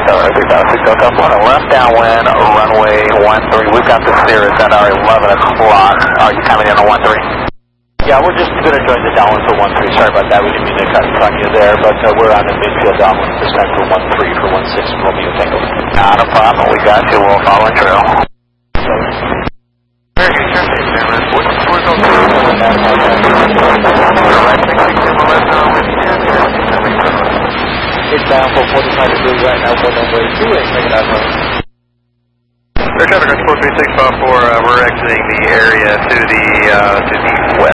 Left downwind, runway 13. We've got the Cirrus at our 11 o'clock. Are you coming in on 13? Yeah, we're just going to join the downwind for 13. Sorry about that. We didn't mean to cut in front of you there, but we're on the midfield downwind percent for 13 for 16 Romeo Tango. Not a problem. We got you. We'll follow trail. Very good. Traffic, Cameron. Where's all the It's down for 45 degrees right now for runway 28, making that run. Air traffic on 43654, we're exiting the area to the west.